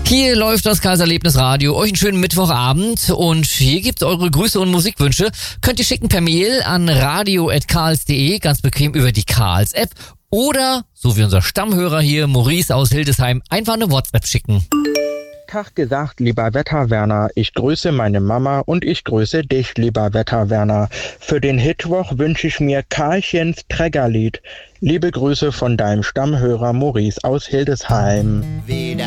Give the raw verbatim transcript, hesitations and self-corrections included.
Hier läuft das Kaiserlebnis Radio. Euch einen schönen Mittwochabend und hier gibt's eure Grüße und Musikwünsche. Könnt ihr schicken per Mail an radio at karls punkt de, ganz bequem über die Karls App. Oder, so wie unser Stammhörer hier, Maurice aus Hildesheim, einfach eine WhatsApp schicken. Tag gesagt, lieber Wetterwerner. Ich grüße meine Mama und ich grüße dich, lieber Wetterwerner. Für den Hitwoch wünsche ich mir Karlchens Trägerlied. Liebe Grüße von deinem Stammhörer Maurice aus Hildesheim. Wieder